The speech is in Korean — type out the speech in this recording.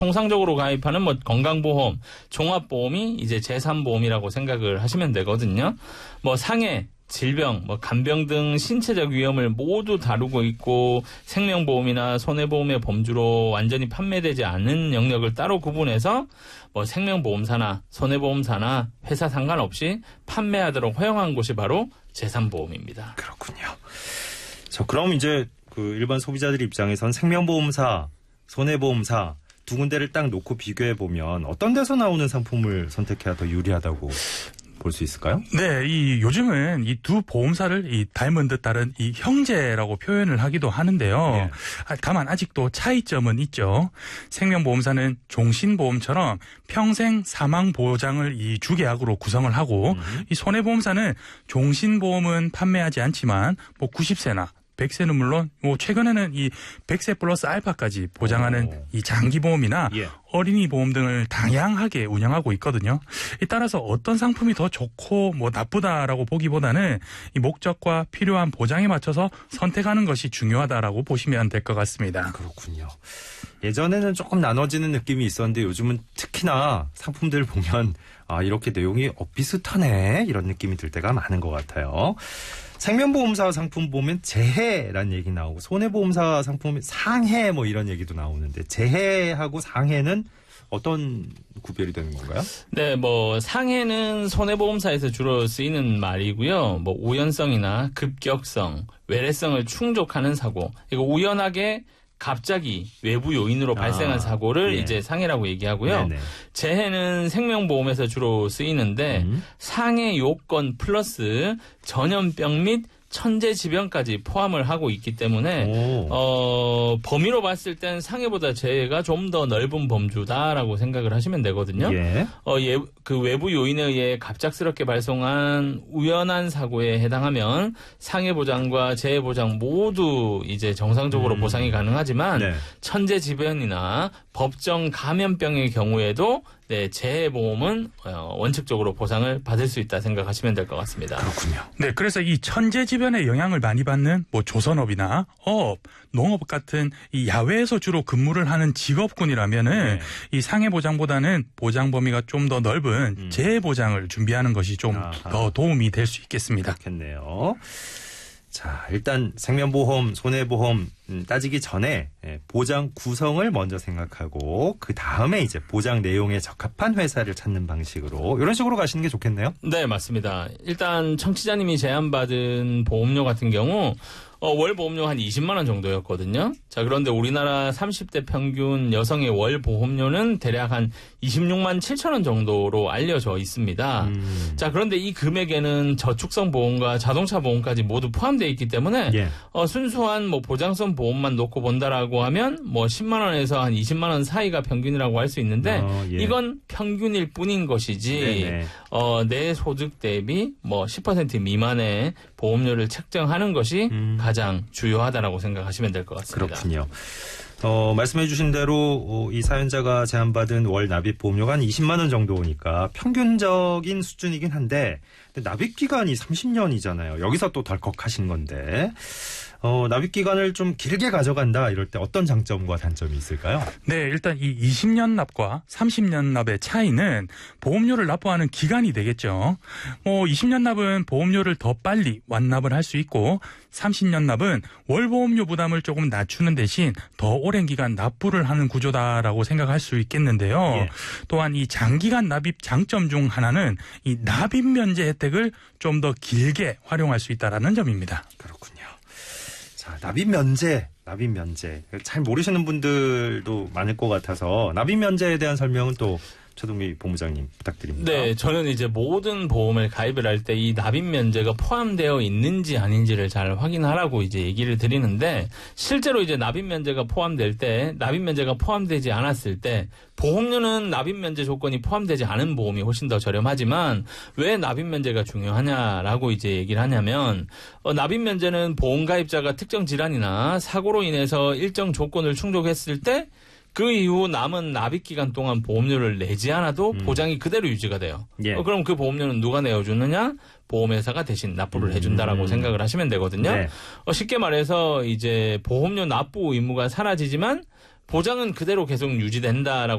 통상적으로 가입하는 뭐 건강보험, 종합보험이 이제 제3보험이라고 생각을 하시면 되거든요. 뭐 상해, 질병, 뭐 간병 등 신체적 위험을 모두 다루고 있고 생명보험이나 손해보험의 범주로 완전히 판매되지 않은 영역을 따로 구분해서 뭐 생명보험사나 손해보험사나 회사 상관없이 판매하도록 허용한 곳이 바로 제3보험입니다. 그렇군요. 자, 그럼 이제 그 일반 소비자들 입장에선 생명보험사, 손해보험사 두 군데를 딱 놓고 비교해 보면 어떤 데서 나오는 상품을 선택해야 더 유리하다고 볼 수 있을까요? 네, 요즘은 이 두 보험사를 닮은 듯 다른 형제라고 표현을 하기도 하는데요. 네. 다만 아직도 차이점은 있죠. 생명보험사는 종신보험처럼 평생 사망 보장을 이 주계약으로 구성을 하고 이 손해보험사는 종신보험은 판매하지 않지만 뭐 90세나 100세는 물론 뭐 최근에는 이 100세 플러스 알파까지 보장하는 이 장기보험이나 어린이 보험 등을 다양하게 운영하고 있거든요. 따라서 어떤 상품이 더 좋고 뭐 나쁘다라고 보기보다는 이 목적과 필요한 보장에 맞춰서 선택하는 것이 중요하다라고 보시면 될 것 같습니다. 그렇군요. 예전에는 조금 나눠지는 느낌이 있었는데 요즘은 특히나 상품들 보면 아, 이렇게 내용이 비슷하네 이런 느낌이 들 때가 많은 것 같아요. 생명보험사 상품 보면 재해라는 얘기 나오고 손해보험사 상품 상해 뭐 이런 얘기도 나오는데 재해하고 상해는 어떤 구별이 되는 건가요? 네, 뭐 상해는 손해보험사에서 주로 쓰이는 말이고요. 뭐 우연성이나 급격성, 외래성을 충족하는 사고, 이거 우연하게 갑자기 외부 요인으로 발생한 사고를 이제 상해라고 얘기하고요. 네네. 재해는 생명보험에서 주로 쓰이는데 상해 요건 플러스 전염병 및 천재지변까지 포함을 하고 있기 때문에 범위로 봤을 땐 상해보다 재해가 좀 더 넓은 범주다라고 생각을 하시면 되거든요. 그 외부 요인에 의해 갑작스럽게 발생한 우연한 사고에 해당하면 상해보장과 재해보장 모두 이제 정상적으로 보상이 가능하지만 천재지변이나 법정 감염병의 경우에도 재해보험은 원칙적으로 보상을 받을 수 있다 생각하시면 될 것 같습니다. 그렇군요. 네, 그래서 이 천재지변의 영향을 많이 받는 뭐 조선업이나 어업, 농업 같은 이 야외에서 주로 근무를 하는 직업군이라면은 이 상해보장보다는 보장 범위가 좀 더 넓은 재해보장을 준비하는 것이 좀 더 도움이 될 수 있겠습니다. 그렇겠네요. 자, 일단 생명보험, 손해보험 따지기 전에 보장 구성을 먼저 생각하고 그 다음에 이제 보장 내용에 적합한 회사를 찾는 방식으로 이런 식으로 가시는 게 좋겠네요. 네, 맞습니다. 일단 청취자님이 제안받은 보험료 같은 경우 월 보험료 한 20만 원 정도였거든요. 자, 그런데 우리나라 30대 평균 여성의 월 보험료는 대략 한 26만 7천 원 정도로 알려져 있습니다. 자, 그런데 이 금액에는 저축성 보험과 자동차 보험까지 모두 포함되어 있기 때문에 순수한 뭐 보장성 보험만 놓고 본다라고 하면 뭐 10만 원에서 한 20만 원 사이가 평균이라고 할 수 있는데 이건 평균일 뿐인 것이지 내 소득 대비 뭐 10% 미만의 보험료를 책정하는 것이 가장 주요하다라고 생각하시면 될 것 같습니다. 그렇군요. 말씀해 주신 대로 이 사연자가 제안받은 월 납입 보험료가 한 20만 원 정도니까 평균적인 수준이긴 한데 납입 기간이 30년이잖아요. 여기서 또 덜컥하신 건데 납입 기간을 좀 길게 가져간다 이럴 때 어떤 장점과 단점이 있을까요? 네, 일단 이 20년 납과 30년 납의 차이는 보험료를 납부하는 기간이 되겠죠. 뭐 20년 납은 보험료를 더 빨리 완납을 할 수 있고 30년 납은 월 보험료 부담을 조금 낮추는 대신 더 오랜 기간 납부를 하는 구조다라고 생각할 수 있겠는데요. 또한 이 장기간 납입 장점 중 하나는 이 납입 면제 혜택을 좀 더 길게 활용할 수 있다라는 점입니다. 그렇군요. 자, 납입 면제. 잘 모르시는 분들도 많을 것 같아서 납입 면제에 대한 설명은 또 최동미 본부장님 부탁드립니다. 네, 저는 이제 모든 보험을 가입을 할 때 이 납입 면제가 포함되어 있는지 아닌지를 잘 확인하라고 이제 얘기를 드리는데 실제로 이제 납입 면제가 포함될 때, 납입 면제가 포함되지 않았을 때 보험료는 납입 면제 조건이 포함되지 않은 보험이 훨씬 더 저렴하지만 왜 납입 면제가 중요하냐라고 이제 얘기를 하냐면 납입 면제는 보험 가입자가 특정 질환이나 사고로 인해서 일정 조건을 충족했을 때 그 이후 남은 납입 기간 동안 보험료를 내지 않아도 보장이 그대로 유지가 돼요. 그럼 그 보험료는 누가 내어주느냐? 보험회사가 대신 납부를 해준다라고 생각을 하시면 되거든요. 쉽게 말해서 이제 보험료 납부 의무가 사라지지만 보장은 그대로 계속 유지된다라고